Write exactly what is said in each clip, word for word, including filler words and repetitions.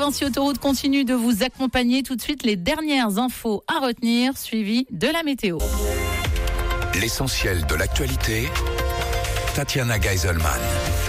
Vinci Autoroute continue de vous accompagner. Tout de suite, les dernières infos à retenir, suivies de la météo. L'essentiel de l'actualité, Tatiana Geiselman.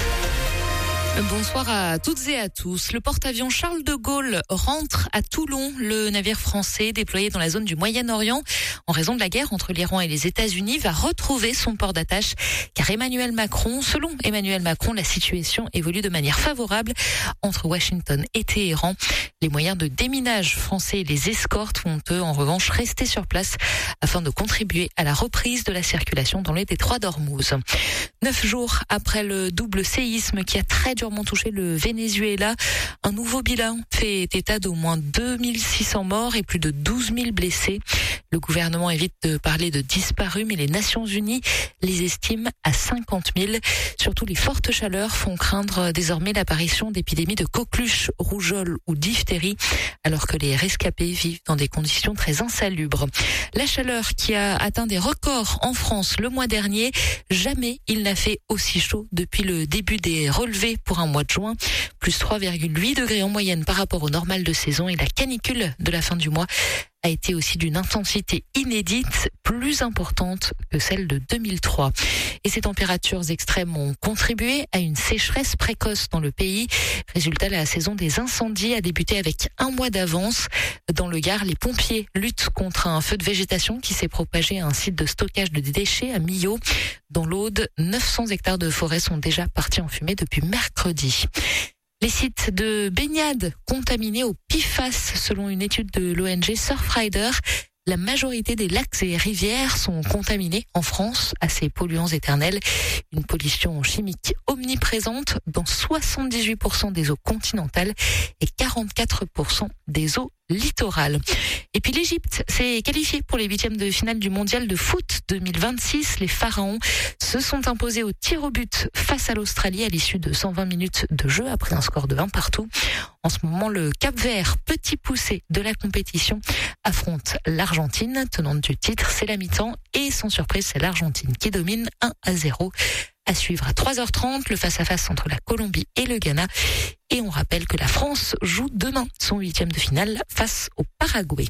Bonsoir à toutes et à tous. Le porte-avions Charles de Gaulle rentre à Toulon. Le navire français déployé dans la zone du Moyen-Orient en raison de la guerre entre l'Iran et les États-Unis va retrouver son port d'attache car Emmanuel Macron, selon Emmanuel Macron, la situation évolue de manière favorable entre Washington et Téhéran. Les moyens de déminage français et les escortes vont eux en revanche rester sur place afin de contribuer à la reprise de la circulation dans le détroit d'Ormuz. Neuf jours après le double séisme qui a très durement touché le Venezuela, un nouveau bilan fait état d'au moins deux mille six cents morts et plus de douze mille blessés. Le gouvernement évite de parler de disparus, mais les Nations Unies les estiment à cinquante mille. Surtout, les fortes chaleurs font craindre désormais l'apparition d'épidémies de coqueluche, rougeole ou diphtérie, alors que les rescapés vivent dans des conditions très insalubres. La chaleur qui a atteint des records en France le mois dernier, jamais il n'a fait aussi chaud depuis le début des relevés pour un mois de juin, plus trois virgule huit degrés en moyenne par rapport au normal de saison, et la canicule de la fin du mois a été aussi d'une intensité inédite, plus importante que celle de deux mille trois. Et ces températures extrêmes ont contribué à une sécheresse précoce dans le pays. Résultat, la saison des incendies a débuté avec un mois d'avance. Dans le Gard, les pompiers luttent contre un feu de végétation qui s'est propagé à un site de stockage de déchets à Millau. Dans l'Aude, neuf cents hectares de forêt sont déjà partis en fumée depuis mercredi. Les sites de baignade contaminés au P F A S, selon une étude de l'O N G Surfrider. La majorité des lacs et rivières sont contaminés en France à ces polluants éternels. Une pollution chimique omniprésente dans soixante-dix-huit pour cent des eaux continentales et quarante-quatre pour cent des eaux littorales. Et puis l'Égypte s'est qualifiée pour les huitièmes de finale du mondial de foot deux mille vingt-six. Les Pharaons se sont imposés au tir au but face à l'Australie à l'issue de cent vingt minutes de jeu après un score de vingt partout. En ce moment, le Cap-Vert, petit poussé de la compétition, affronte l'Argentine, tenante du titre. C'est la mi-temps et sans surprise, c'est l'Argentine qui domine un à zéro. À suivre à trois heures trente, le face-à-face entre la Colombie et le Ghana. Et on rappelle que la France joue demain son huitième de finale face au Paraguay.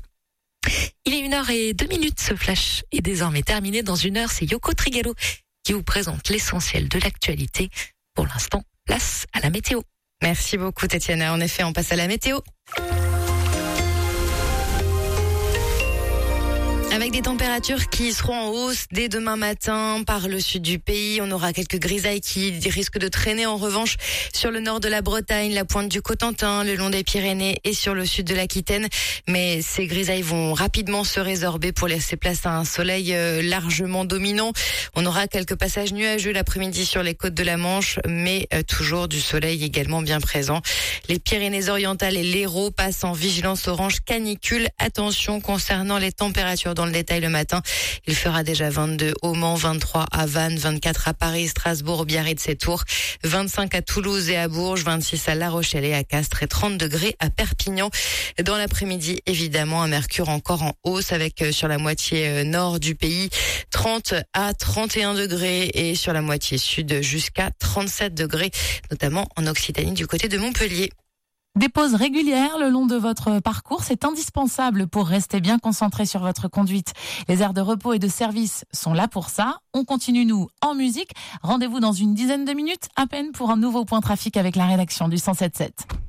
Il est une heure et deux minutes, ce flash est désormais terminé. Dans une heure, c'est Yoko Trigalo qui vous présente l'essentiel de l'actualité. Pour l'instant, place à la météo. Merci beaucoup Tatiana. En effet, on passe à la météo. Avec des températures qui seront en hausse dès demain matin par le sud du pays. On aura quelques grisailles qui risquent de traîner en revanche sur le nord de la Bretagne, la pointe du Cotentin, le long des Pyrénées et sur le sud de l'Aquitaine. Mais ces grisailles vont rapidement se résorber pour laisser place à un soleil largement dominant. On aura quelques passages nuageux l'après-midi sur les côtes de la Manche, mais toujours du soleil également bien présent. Les Pyrénées-Orientales et l'Hérault passent en vigilance orange canicule. Attention concernant les températures dans le détail le matin. Il fera déjà vingt-deux au Mans, vingt-trois à Vannes, vingt-quatre à Paris, Strasbourg, Biarritz et Tours, vingt-cinq à Toulouse et à Bourges, vingt-six à La Rochelle et à Castres et trente degrés à Perpignan. Dans l'après-midi, évidemment, un mercure encore en hausse avec sur la moitié nord du pays, trente à trente et un degrés et sur la moitié sud jusqu'à trente-sept degrés, notamment en Occitanie du côté de Montpellier. Des pauses régulières le long de votre parcours, c'est indispensable pour rester bien concentré sur votre conduite. Les aires de repos et de service sont là pour ça. On continue, nous, en musique. Rendez-vous dans une dizaine de minutes à peine pour un nouveau point trafic avec la rédaction du cent sept sept.